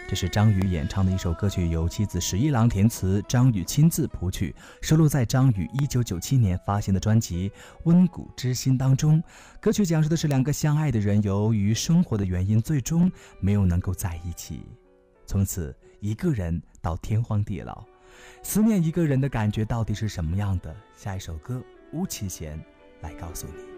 这是张宇演唱的一首歌曲，由妻子十一郎填词，张宇亲自谱曲，收录在张宇1997年发行的专辑《温谷之心》当中。歌曲讲述的是两个相爱的人，由于生活的原因，最终没有能够在一起，从此一个人到天荒地老。思念一个人的感觉到底是什么样的？下一首歌巫启贤来告诉你。